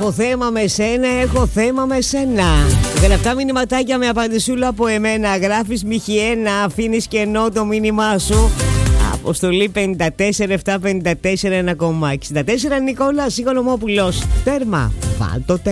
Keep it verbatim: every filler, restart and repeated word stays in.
Έχω θέμα με σένα, έχω θέμα με σένα. Γραφτά μηνυματάκια με απαντησούλα από εμένα. Γράφεις μύχη ένα, αφήνεις κενό το μήνυμά σου. Αποστολή πέντε τέσσερα επτά πέντε τέσσερα ένα κόμμα εξήντα τέσσερα. Νικόλας Οικονομόπουλος. Τέρμα. Βάλ το τέρμα.